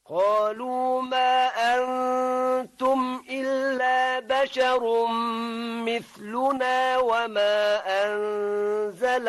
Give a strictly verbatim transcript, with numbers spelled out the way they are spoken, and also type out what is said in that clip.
قالوا ما أنتم إلا بشر مثلنا وما أنزل